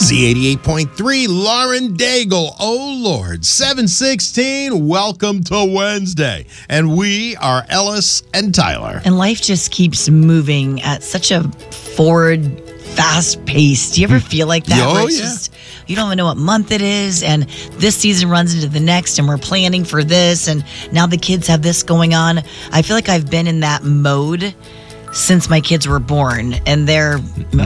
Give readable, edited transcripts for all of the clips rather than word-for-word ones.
Z88.3, Lauren Daigle. Oh, Lord. 7:16. Welcome to Wednesday. And we are Ellis and Tyler. And life just keeps moving at such a forward, fast pace. Do you ever feel like that? Oh, it's just, you don't even know what month it is. And this season runs into the next. And we're planning for this. And now the kids have this going on. I feel like I've been in that mode since my kids were born. And they're,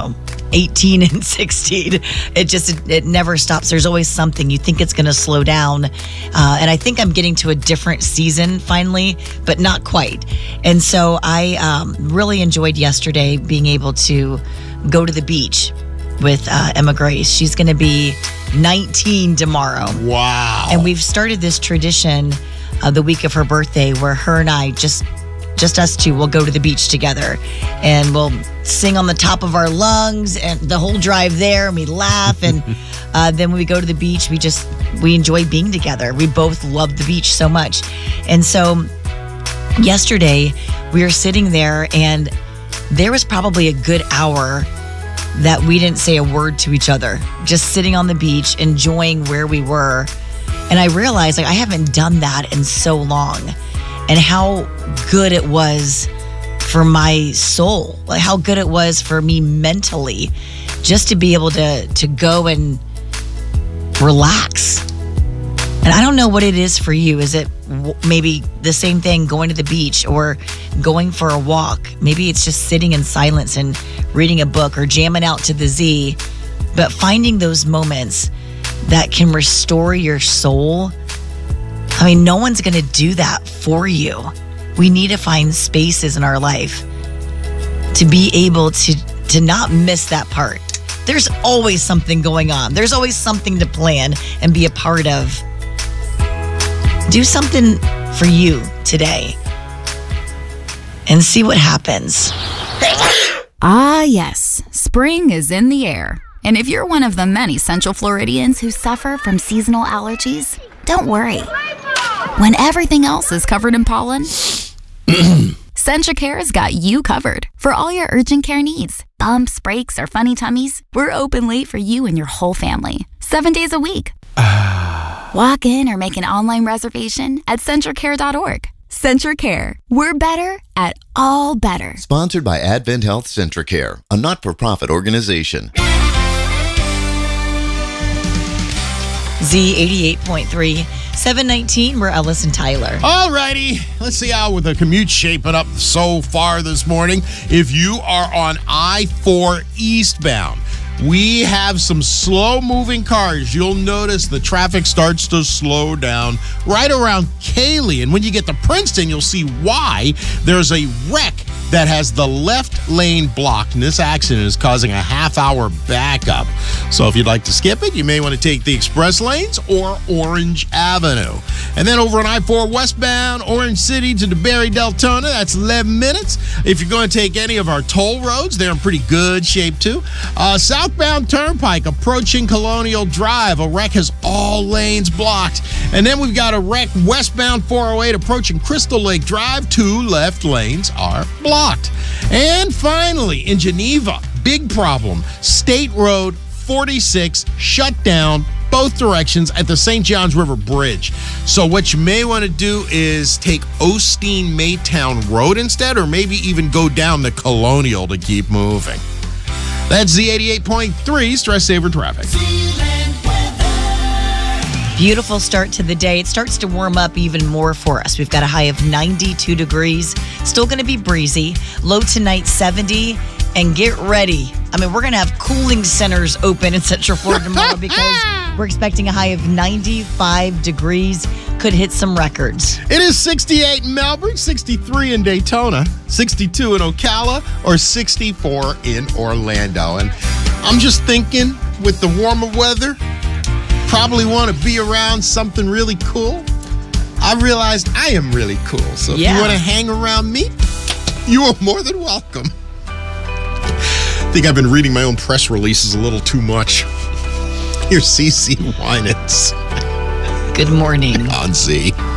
18 and 16. It never stops. There's always something. You think it's going to slow down. And I think I'm getting to a different season finally, but not quite. And so I really enjoyed yesterday being able to go to the beach with Emma Grace. She's going to be 19 tomorrow. Wow. And we've started this tradition the week of her birthday where her and I just us two will go to the beach together and we'll sing on the top of our lungs and the whole drive there, and we laugh, and then when we go to the beach we enjoy being together. We both love the beach so much. And so yesterday we were sitting there and there was probably a good hour that we didn't say a word to each other, just sitting on the beach enjoying where we were. And I realized I haven't done that in so long. And how good it was for my soul, like how good it was for me mentally, just to be able to go and relax. And I don't know what it is for you. Is it maybe the same thing, going to the beach or going for a walk? Maybe it's just sitting in silence and reading a book or jamming out to the Z. But finding those moments that can restore your soul, I mean, no one's going to do that for you. We need to find spaces in our life to be able to not miss that part. There's always something going on. There's always something to plan and be a part of. Do something for you today and see what happens. Ah, yes. Spring is in the air. And if you're one of the many Central Floridians who suffer from seasonal allergies, don't worry. When everything else is covered in pollen, Centracare's got you covered for all your urgent care needs. Bumps, breaks, or funny tummies, we're open late for you and your whole family, 7 days a week. Walk in or make an online reservation at Centracare.org. Centracare. We're better at all better. Sponsored by Advent Health Centracare, a not-for-profit organization. Z88.3, 719, we're Ellis and Tyler. All righty. Let's see how the commute's shaping up so far this morning. If you are on I-4 eastbound, we have some slow-moving cars. You'll notice the traffic starts to slow down right around Cayley. And when you get to Princeton, you'll see why. There's a wreck that has the left lane blocked, and this accident is causing a half-hour backup. So if you'd like to skip it, you may want to take the express lanes or Orange Avenue. And then over on I-4 westbound, Orange City to DeBerry Deltona, that's 11 minutes. If you're going to take any of our toll roads, they're in pretty good shape too. Southbound Turnpike approaching Colonial Drive, a wreck has all lanes blocked. And then we've got a wreck westbound 408 approaching Crystal Lake Drive, 2 left lanes are blocked. And finally, in Geneva, big problem. State Road 46 shut down both directions at the St. Johns River Bridge. So what you may want to do is take Osteen Maytown Road instead, or maybe even go down the Colonial to keep moving. That's Z88.3 Stress Saver Traffic. Beautiful start to the day. It starts to warm up even more for us. We've got a high of 92 degrees. Still going to be breezy. Low tonight, 70. And get ready. I mean, we're going to have cooling centers open in Central Florida tomorrow because we're expecting a high of 95 degrees. Could hit some records. It is 68 in Melbourne, 63 in Daytona, 62 in Ocala, or 64 in Orlando. And I'm just thinking, with the warmer weather, probably want to be around something really cool. I realized I am really cool. So if you want to hang around me, you are more than welcome. I think I've been reading my own press releases a little too much. Here's CeCe Winans. Good morning. On Z.